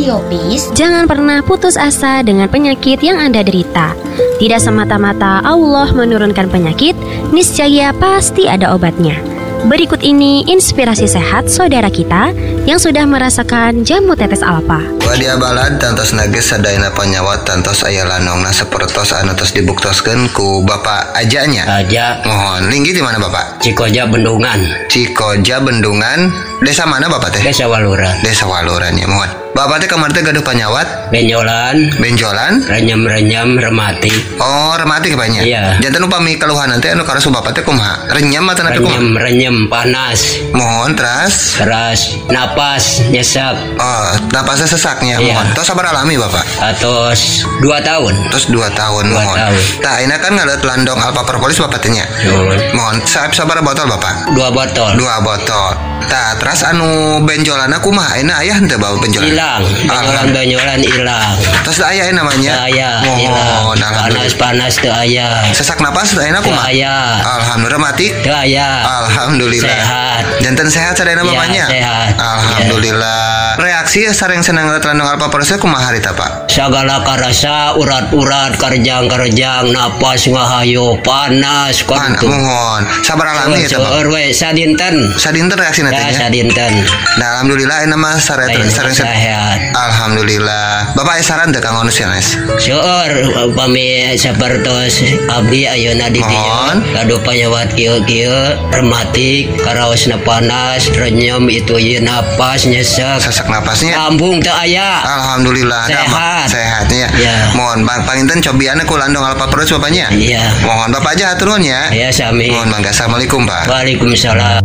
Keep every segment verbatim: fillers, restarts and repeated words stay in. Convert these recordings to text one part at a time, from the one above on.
Radio Peace, jangan pernah putus asa dengan penyakit yang Anda derita. Tidak semata-mata Allah menurunkan penyakit, niscaya pasti ada obatnya. Berikut ini inspirasi sehat saudara kita yang sudah merasakan jamu tetes alfa. Wadia balad tantos nages sadayana panyawat tantos aya lanongna sapertos anu tos dibuktoskeun ku Bapak Ajanya. Aja. Mohon linggi di mana Bapak? Cikoja Bendungan. Cikoja Bendungan. Desa mana Bapak teh? Desa Waluran. Desa Waluran ya, mohon. Bapak teh kamar teh gaduh panyawat? Benjolan. Benjolan? Renyam-renyam rematik. Oh, rematik banyak. Iya. Janten upami keluhan nanti anu karasu Bapak teh kumaha? Renyam atau nanti kumaha? Renyam-renyam panas. Mohon teras. Teras napas nyesek. Oh, napasnya sesaknya. Iya. Mohon. Tos sabar alami Bapak. Atos dua tahun. Terus dua tahun Dua mohon. tahun. Tah ini kan ngalet landong alpa propolis Bapak tanya. Mohon. Mohon. Saab sabar botol Bapak. Dua botol. Dua botol. Tah terus anu benjolanna kumaha? Ayeuna aya henteu bawa benjolan? Hilang. Benjolan-benjolan hilang. Terus aya namanya? Aya. Mohon. Panas-panas teu aya. Sesak napas ayeuna Teu kumaha? aya. Alhamdulillah mati. Teu aya. Alhamdulillah. Sehat. Janten sehat sadayana Ya, bapaknya? sehat. Alhamdulillah. Reaksi sareng senang ngeliat landong alpa propolis kumaha harita Pak? Sagala karasa urat-urat karjang-karjang napas ngahayu panas Pan, kudu. mohon. Sabar alami ya Pak. Seueur we sadinten. Sadinten reaksi nanti Ya ya? sadinten. Nah, alhamdulillah ini mah sare Ayeuna sareng sehat. Alhamdulillah. Bapak aya saran teu Kang Onus ya, Nes? Seueur upami sapertos abdi ayeuna di dieu Mohon. gaduh panyawat kieu-kieu rematik karaosna panas renyem itu ieu napas nyesek Sesak napasnya. lambung teu aya. Alhamdulillah. ada Sehat. mah sehatnya. Ya. Mohon Bang panginten cobianna ku landong alpa propolis Bapaknya. Iya. Mohon Bapak aja atur nuhun ya. Ya sami. Mohon mangga. Assalamualaikum Pak. Waalaikumsalam.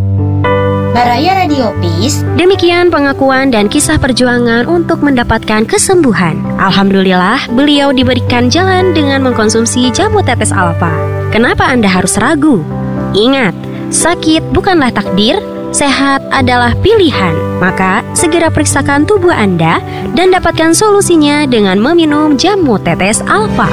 Baraya Radio Peace, Demikian pengakuan dan kisah perjuangan untuk mendapatkan kesembuhan. Alhamdulillah, beliau diberikan jalan dengan mengkonsumsi jamu tetes alfa. Kenapa Anda harus ragu? Ingat, sakit bukanlah takdir, sehat adalah pilihan. Maka, segera periksakan tubuh Anda dan dapatkan solusinya dengan meminum jamu tetes alfa.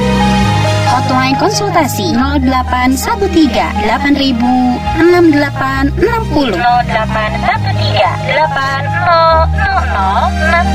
hotline konsultasi nol delapan satu tiga delapan ribu enam delapan enam nol. nol delapan satu tiga delapan nol nol nol enam